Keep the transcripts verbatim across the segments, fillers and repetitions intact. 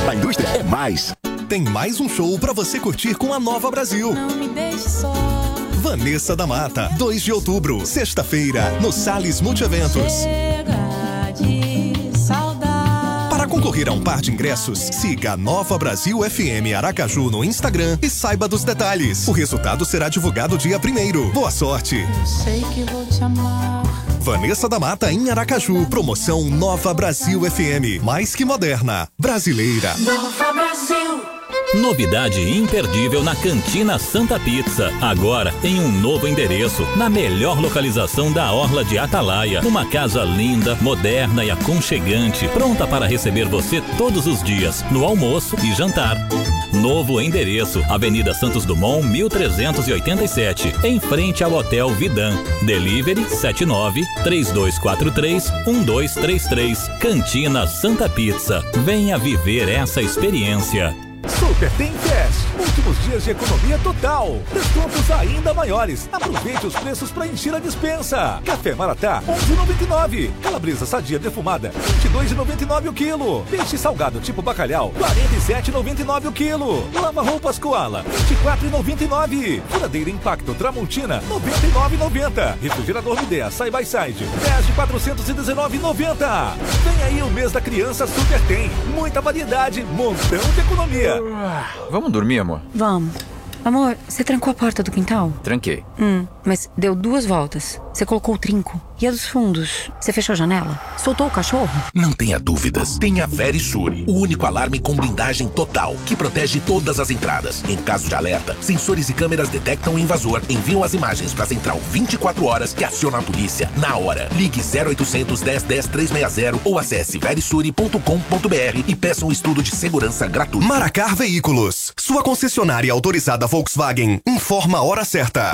A indústria é mais. Tem mais um show pra você curtir com a Nova Brasil. Não me deixe só. Vanessa da Mata, dois de outubro, sexta-feira, no Salles Multieventos. Chega de saudade. Para concorrer a um par de ingressos, siga a Nova Brasil F M Aracaju no Instagram e saiba dos detalhes. O resultado será divulgado dia primeiro. Boa sorte! Eu sei que vou te amar. Vanessa da Mata em Aracaju. Promoção Nova Brasil F M. Mais que moderna. Brasileira. Nova Brasil. Novidade imperdível na Cantina Santa Pizza. Agora em um novo endereço, na melhor localização da Orla de Atalaia. Uma casa linda, moderna e aconchegante, pronta para receber você todos os dias, no almoço e jantar. Novo endereço, Avenida Santos Dumont, mil trezentos e oitenta e sete, em frente ao Hotel Vidan. Delivery sete nove, três dois quatro três, um dois três três. Cantina Santa Pizza. Venha viver essa experiência. Super Tem Fest. Últimos dias de economia total. Descontos ainda maiores. Aproveite os preços para encher a dispensa. Café Maratá, onze reais e noventa e nove centavos. Calabresa sadia defumada, vinte e dois reais e noventa e nove centavos o quilo. Peixe salgado tipo bacalhau, quarenta e sete reais e noventa e nove centavos o quilo. Lava roupas Koala, vinte e quatro reais e noventa e nove centavos. Furadeira Impacto Tramontina, noventa e nove reais e noventa centavos. Refrigerador Midea Side by Side, dez de quatrocentos e dezenove reais e noventa centavos. Vem aí o mês da criança Super Tem. Muita variedade, montão de economia. Vamos dormir, amor? Vamos. Amor, você trancou a porta do quintal? Tranquei. Hum, mas deu duas voltas. Você colocou o trinco. E a dos fundos? Você fechou a janela? Soltou o cachorro? Não tenha dúvidas. Tenha a Verisure, o único alarme com blindagem total, que protege todas as entradas. Em caso de alerta, sensores e câmeras detectam o invasor, enviam as imagens para a central vinte e quatro horas que aciona a polícia na hora. Ligue zero oitocentos, dez, dez, trezentos e sessenta ou acesse verisure ponto com ponto br e peça um estudo de segurança gratuito. Maracar Veículos, sua concessionária autorizada Volkswagen, informa a hora certa.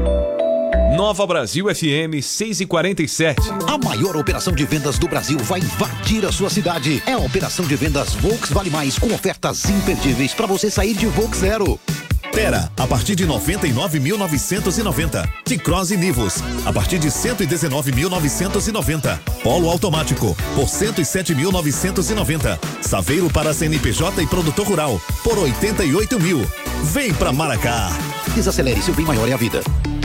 Nova Brasil F M seis e quarenta e sete. A maior operação de vendas do Brasil vai invadir a sua cidade. É a operação de vendas Volks Vale Mais, com ofertas imperdíveis para você sair de Volks Zero. Tera, a partir de noventa e nove mil novecentos e noventa. T-Cross e Nivus, a partir de cento e dezenove mil novecentos e noventa. Polo automático, por cento e sete mil novecentos e noventa. Saveiro para C N P J e produtor rural, por oitenta e oito mil. Vem pra Maracá. Desacelere, seu bem maior é a vida.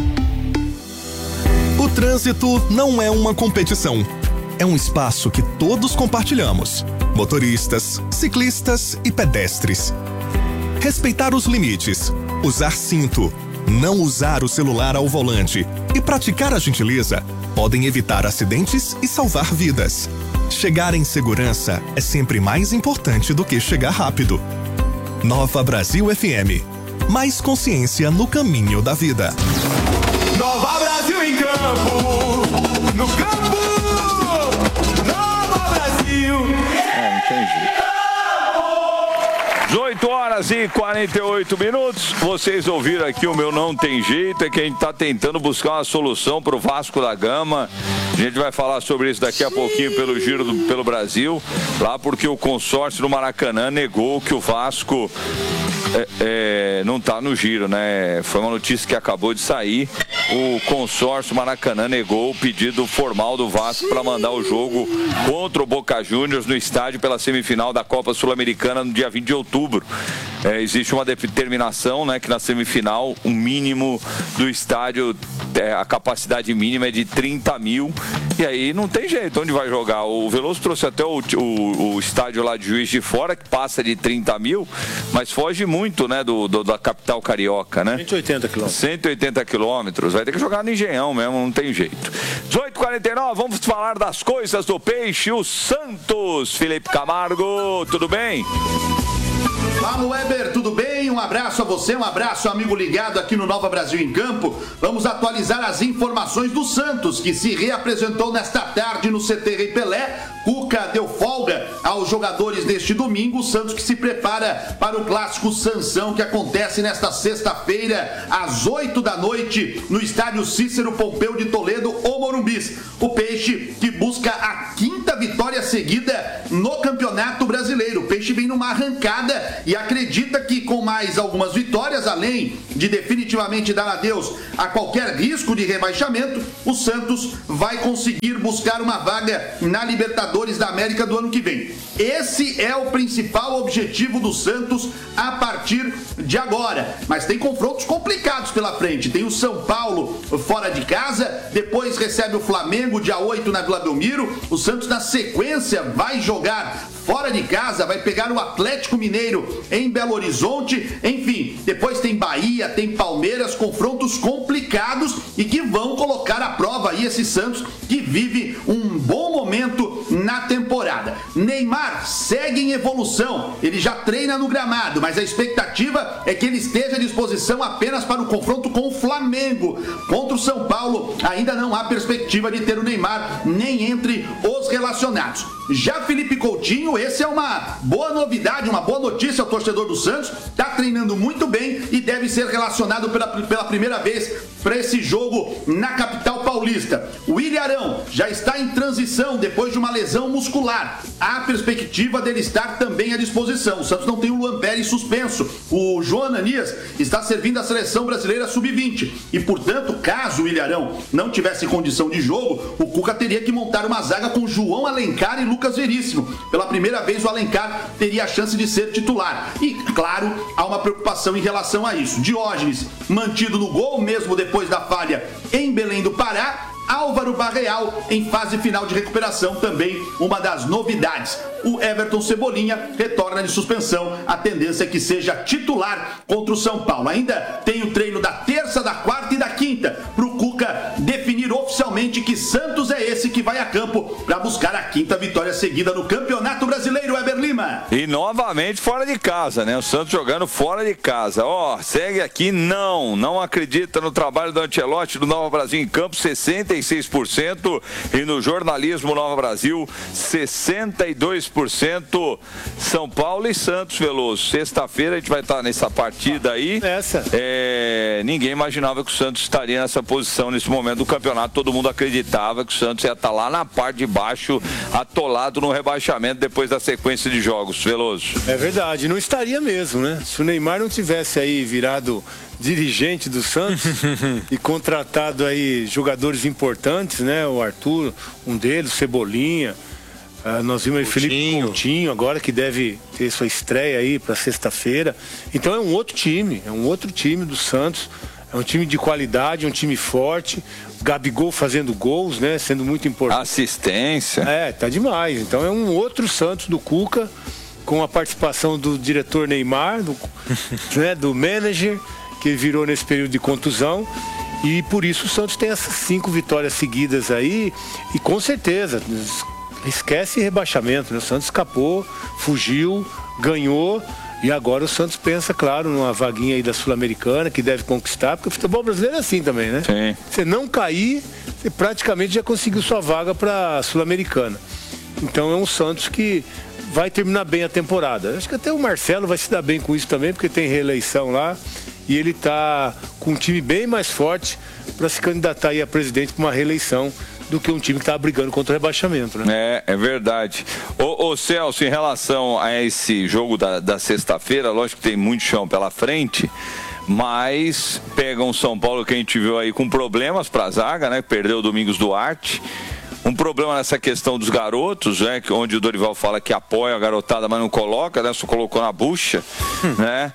O trânsito não é uma competição. É um espaço que todos compartilhamos. Motoristas, ciclistas e pedestres. Respeitar os limites, usar cinto, não usar o celular ao volante e praticar a gentileza podem evitar acidentes e salvar vidas. Chegar em segurança é sempre mais importante do que chegar rápido. Nova Brasil F M. Mais consciência no caminho da vida. Nova Brasil em campo! No campo! Nova Brasil! É, não tem jeito. dezoito horas e quarenta e oito minutos. Vocês ouviram aqui o meu não tem jeito, é que a gente está tentando buscar uma solução para o Vasco da Gama. A gente vai falar sobre isso daqui a pouquinho pelo Giro do, pelo Brasil, lá porque o consórcio do Maracanã negou que o Vasco é, é, não está no Giro, né? Foi uma notícia que acabou de sair. O consórcio Maracanã negou o pedido formal do Vasco para mandar o jogo contra o Boca Juniors no estádio pela semifinal da Copa Sul-Americana no dia vinte de outubro. É, existe uma determinação, né, que na semifinal o mínimo do estádio, é, a capacidade mínima é de trinta mil, e aí não tem jeito, onde vai jogar? O Veloso trouxe até o, o, o estádio lá de Juiz de Fora, que passa de trinta mil, mas foge muito, né, do, do, da capital carioca, né? cento e oitenta quilômetros. cento e oitenta quilômetros, vai ter que jogar no Engenhão mesmo, não tem jeito. dezoito e quarenta e nove, vamos falar das coisas do peixe, o Santos. Felipe Camargo, tudo bem? Fala, Weber, tudo bem? Um abraço a você, um abraço, amigo ligado aqui no Nova Brasil em Campo. Vamos atualizar as informações do Santos, que se reapresentou nesta tarde no C T Rei Pelé. Cuca deu folga aos jogadores neste domingo. O Santos que se prepara para o clássico Sansão, que acontece nesta sexta-feira, às oito da noite, no estádio Cícero Pompeu de Toledo, o Morumbis. O Peixe que busca a quinta vitória seguida no Campeonato Brasileiro. O Peixe vem numa arrancada e acredita que com mais algumas vitórias, além de definitivamente dar adeus a qualquer risco de rebaixamento, o Santos vai conseguir buscar uma vaga na Libertadores da América do ano que vem. Esse é o principal objetivo do Santos a partir de agora. Mas tem confrontos complicados pela frente. Tem o São Paulo fora de casa, depois recebe o Flamengo dia oito na Vila Belmiro. O Santos na sequência vai jogar fora de casa, vai pegar o Atlético Mineiro em Belo Horizonte. Enfim, depois tem Bahia, tem Palmeiras, confrontos complicados e que vão colocar à prova aí esse Santos que vive um bom momento na temporada. Neymar segue em evolução, ele já treina no gramado, mas a expectativa é que ele esteja à disposição apenas para o confronto com o Flamengo. Contra o São Paulo, ainda não há perspectiva de ter o Neymar nem entre os relacionados. Já Felipe Coutinho, esse é uma boa novidade, uma boa notícia ao torcedor do Santos, está treinando muito bem e deve ser relacionado pela, pela primeira vez para esse jogo na capital paulista. O William Arão já está em transição depois de uma lesão muscular. Há perspectiva dele estar também à disposição. O Santos não tem o Luan Pérez suspenso. O João Ananias está servindo a seleção brasileira sub vinte e, portanto, caso o William Arão não tivesse condição de jogo, o Cuca teria que montar uma zaga com João Alencar e Lucas Veríssimo. Pela primeira vez o Alencar teria a chance de ser titular. E, claro, há uma preocupação em relação a isso. Diógenes mantido no gol, mesmo depois da falha em Belém do Pará. Álvaro Barreal em fase final de recuperação, também uma das novidades. O Everton Cebolinha retorna de suspensão, a tendência é que seja titular contra o São Paulo. Ainda tem o treino da terça, da quarta e da quinta, para o Cuca definir oficialmente que Santos é esse que vai a campo para buscar a quinta vitória seguida no Campeonato Brasileiro. Weber Lima. E novamente fora de casa, né? O Santos jogando fora de casa. Ó, oh, segue aqui, não, não acredita no trabalho do Ancelotti do Nova Brasil em campo, sessenta e seis por cento, e no jornalismo Nova Brasil, sessenta e dois por cento. São Paulo e Santos, Veloso. Sexta-feira a gente vai estar nessa partida aí. Essa. É, ninguém imaginava que o Santos estaria nessa posição nesse momento do campeonato. Todo mundo acreditava que o Santos ia estar lá na parte de baixo, atolado no rebaixamento depois da sequência de jogos, Veloso. É verdade, não estaria mesmo, né? Se o Neymar não tivesse aí virado dirigente do Santos e contratado aí jogadores importantes, né? O Arthur, um deles, Cebolinha. Uh, nós vimos aí Felipe Coutinho agora, que deve ter sua estreia aí para sexta-feira. Então é um outro time, é um outro time do Santos. É um time de qualidade, um time forte. Gabigol fazendo gols, né? Sendo muito importante. Assistência. É, tá demais. Então é um outro Santos do Cuca, com a participação do diretor Neymar, do, né, do manager, que virou nesse período de contusão. E por isso o Santos tem essas cinco vitórias seguidas aí. E com certeza, esquece rebaixamento, né? O Santos escapou, fugiu, ganhou. E agora o Santos pensa, claro, numa vaguinha aí da Sul-Americana, que deve conquistar, porque o futebol brasileiro é assim também, né? Sim. Você não cair, você praticamente já conseguiu sua vaga para a Sul-Americana. Então é um Santos que vai terminar bem a temporada. Acho que até o Marcelo vai se dar bem com isso também, porque tem reeleição lá. E ele está com um time bem mais forte para se candidatar aí a presidente para uma reeleição do que um time que está brigando contra o rebaixamento, né? É, é verdade. Ô, ô Celso, em relação a esse jogo da, da sexta-feira, lógico que tem muito chão pela frente, mas pega um São Paulo que a gente viu aí com problemas para a zaga, né? Perdeu o Domingos Duarte. Um problema nessa questão dos garotos, né? Onde o Dorival fala que apoia a garotada, mas não coloca, né? Só colocou na bucha, hum. né?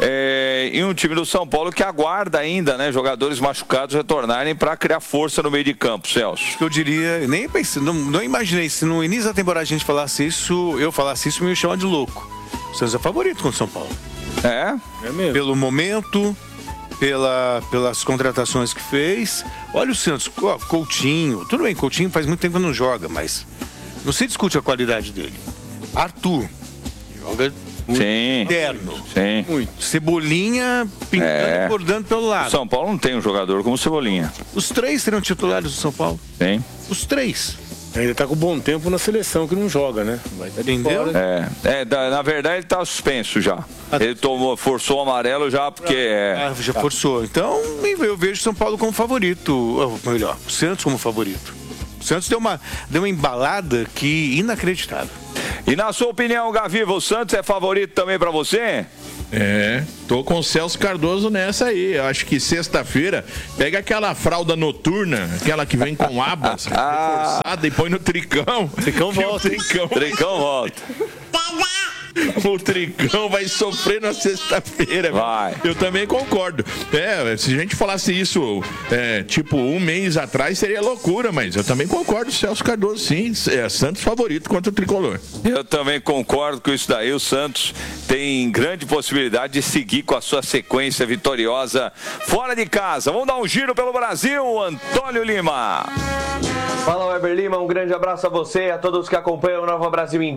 É, e um time do São Paulo que aguarda ainda, né? Jogadores machucados retornarem para criar força no meio de campo, Celso. Acho que eu diria, nem pensei, não, não imaginei, se no início da temporada a gente falasse isso, eu falasse isso, me chama de louco. O Santos é favorito com o São Paulo. É? É mesmo. Pelo momento, pela, pelas contratações que fez. Olha o Santos, ó, Coutinho, tudo bem, Coutinho faz muito tempo que não joga, mas não se discute a qualidade dele. Arthur, joga muito Sim. interno. Sim. Muito. Cebolinha pintando É. e bordando pelo lado. O São Paulo não tem um jogador como o Cebolinha. Os três serão titulares do São Paulo. Sim. Os três. Ainda tá com bom tempo na seleção que não joga, né? Vai tá Entendeu? É, é da, na verdade ele tá suspenso já. Ele tomou, forçou o amarelo já porque é. Ah, já forçou. Então eu vejo São Paulo como favorito. Ou melhor, o Santos como favorito. O Santos deu uma, deu uma embalada que inacreditável. E na sua opinião, Gaviva, o Santos é favorito também para você? É, tô com o Celso Cardoso nessa aí. Eu acho que sexta-feira pega aquela fralda noturna, aquela que vem com abas reforçada e põe no tricão. Tricão volta. Tricão, tricão volta. O Tricão vai sofrer na sexta-feira. Vai. Eu também concordo. É, se a gente falasse isso, é, tipo, um mês atrás, seria loucura, mas eu também concordo. Celso Cardoso, sim, é Santos favorito contra o Tricolor. Eu também concordo com isso daí. O Santos tem grande possibilidade de seguir com a sua sequência vitoriosa fora de casa. Vamos dar um giro pelo Brasil, Antônio Lima. Fala, Weber Lima, um grande abraço a você e a todos que acompanham o Nova Brasil em